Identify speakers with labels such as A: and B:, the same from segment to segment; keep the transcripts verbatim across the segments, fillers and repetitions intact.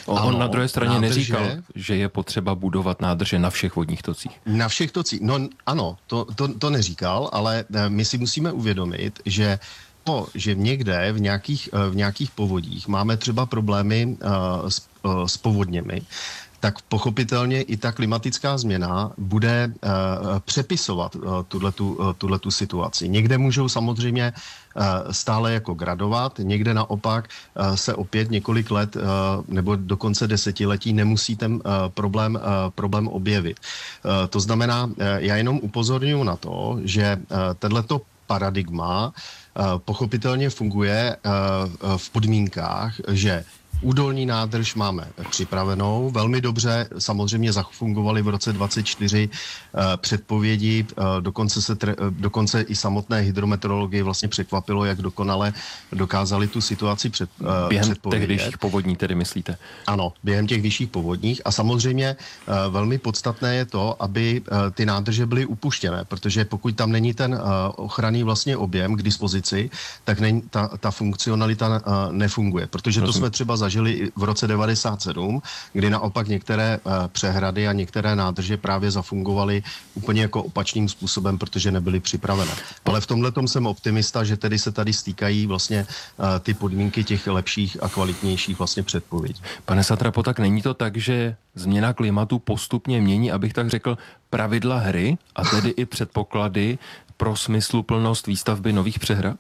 A: On ano, na druhé straně
B: nádrže,
A: neříkal, že je potřeba budovat nádrže na všech vodních tocích.
B: Na všech tocích, no ano, to, to, to neříkal, ale my si musíme uvědomit, že to, že někde v nějakých, v nějakých povodích máme třeba problémy uh, s, uh, s povodněmi, tak pochopitelně i ta klimatická změna bude uh, přepisovat uh, tuhletu, uh, tuhletu situaci. Někde můžou samozřejmě uh, stále jako gradovat, někde naopak uh, se opět několik let uh, nebo dokonce desetiletí nemusí ten uh, problém, uh, problém objevit. Uh, to znamená, uh, já jenom upozorňuji na to, že uh, tenhleto paradigma uh, pochopitelně funguje uh, v podmínkách, že údolní nádrž máme připravenou, velmi dobře, samozřejmě zafungovaly v roce dvacet čtyři uh, předpovědi, uh, dokonce, se tre, uh, dokonce i samotné hydrometeorologie vlastně překvapilo, jak dokonale dokázali tu situaci před, uh,
A: během
B: předpovědět.
A: těch vyšších povodní tedy myslíte?
B: Ano, během těch vyšších povodních a samozřejmě uh, velmi podstatné je to, aby uh, ty nádrže byly upuštěné, protože pokud tam není ten uh, ochranný vlastně objem k dispozici, tak není, ta, ta funkcionalita uh, nefunguje, protože to jsme třeba zažili v roce devadesát sedm, kdy naopak některé uh, přehrady a některé nádrže právě zafungovaly úplně jako opačným způsobem, protože nebyly připravené. Ale v tomhletom jsem optimista, že tedy se tady stýkají vlastně uh, ty podmínky těch lepších a kvalitnějších vlastně předpovědí.
A: Pane Satrapo, tak není to tak, že změna klimatu postupně mění, abych tak řekl, pravidla hry a tedy i předpoklady pro smysluplnost výstavby nových přehrad?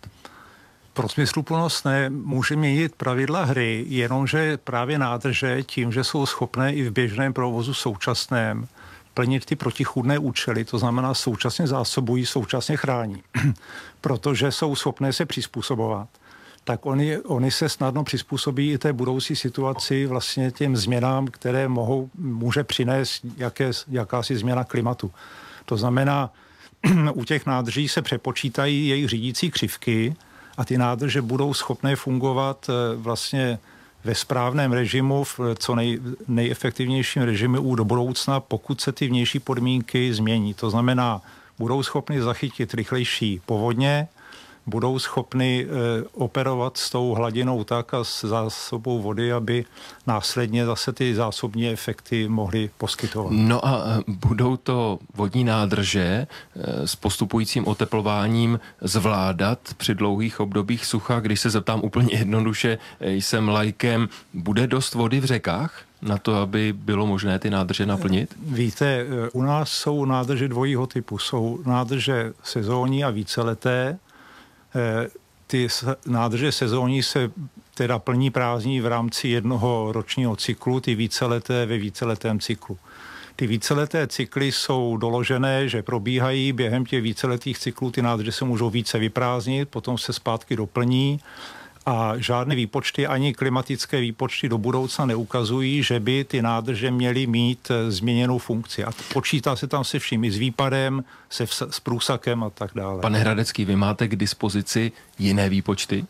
C: Pro smysluplnost ne, může měnit pravidla hry, jenomže právě nádrže tím, že jsou schopné i v běžném provozu současném plnit ty protichůdné účely, to znamená současně zásobují, současně chrání, protože jsou schopné se přizpůsobovat, tak oni, oni se snadno přizpůsobí i té budoucí situaci, vlastně těm změnám, které mohou, může přinést jaké, jakási změna klimatu. To znamená, u těch nádrží se přepočítají jejich řídící křivky, a ty nádrže budou schopné fungovat vlastně ve správném režimu, v co nej, nejefektivnějším režimu do budoucna, pokud se ty vnější podmínky změní. To znamená, budou schopny zachytit rychlejší povodně, budou schopny e, operovat s tou hladinou tak a s zásobou vody, aby následně zase ty zásobní efekty mohly poskytovat.
A: No a budou to vodní nádrže e, s postupujícím oteplováním zvládat při dlouhých obdobích sucha? Když se zeptám úplně jednoduše, jsem laikem, bude dost vody v řekách na to, aby bylo možné ty nádrže naplnit?
C: Víte, u nás jsou nádrže dvojího typu. Jsou nádrže sezónní a víceleté. Ty nádrže sezónní se teda plní prázdní v rámci jednoho ročního cyklu, ty víceleté ve víceletém cyklu. Ty víceleté cykly jsou doložené, že probíhají během těch víceletých cyklů, ty nádrže se můžou více vyprázdnit, potom se zpátky doplní a žádné výpočty, ani klimatické výpočty do budoucna neukazují, že by ty nádrže měly mít změněnou funkci. A počítá se tam se vším, i s výpadem, se vs- s průsakem a tak dále.
A: Pane Hradecký, vy máte k dispozici jiné výpočty?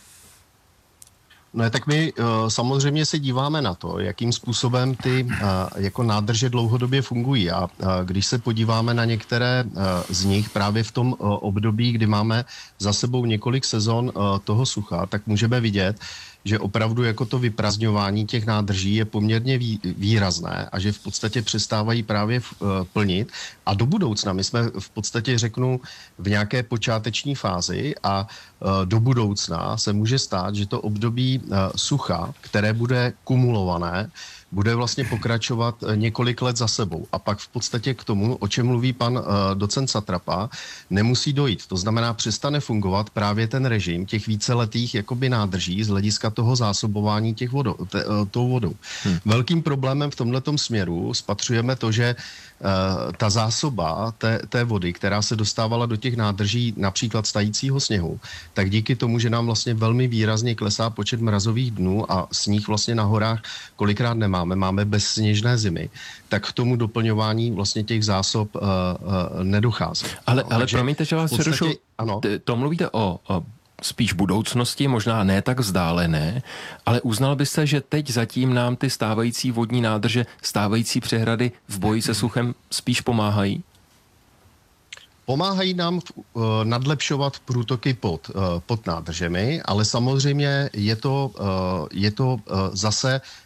B: No tak my uh, samozřejmě se díváme na to, jakým způsobem ty uh, jako nádrže dlouhodobě fungují. A uh, když se podíváme na některé uh, z nich právě v tom uh, období, kdy máme za sebou několik sezon uh, toho sucha, tak můžeme vidět, že opravdu jako to vyprazňování těch nádrží je poměrně vý, výrazné a že v podstatě přestávají právě v, uh, plnit. A do budoucna, my jsme v podstatě řeknu v nějaké počáteční fázi a uh, do budoucna se může stát, že to období uh, sucha, které bude kumulované, bude vlastně pokračovat několik let za sebou. A pak v podstatě k tomu, o čem mluví pan uh, docent Satrapa, nemusí dojít. To znamená, přestane fungovat právě ten režim těch víceletých jakoby nádrží z hlediska toho zásobování těch vodou, te, uh, tou vodou. Hmm. Velkým problémem v tomhletom směru spatřujeme to, že uh, ta zásoba té, té vody, která se dostávala do těch nádrží například stajícího sněhu, tak díky tomu, že nám vlastně velmi výrazně klesá počet mrazových dnů a sníh vlastně na horách kolikrát nemá, Máme, máme bezsněžné zimy, tak k tomu doplňování vlastně těch zásob uh, uh, nedochází.
A: Ale,
B: no,
A: ale promiňte, že vás
B: podstatě,
A: přerušu.
B: Ano.
A: To mluvíte o, o spíš budoucnosti, možná ne tak vzdálené, ale uznal byste, že teď zatím nám ty stávající vodní nádrže, stávající přehrady v boji se suchem spíš pomáhají?
B: Pomáhají nám uh, nadlepšovat průtoky pod, uh, pod nádržemi, ale samozřejmě je to, uh, je to uh, zase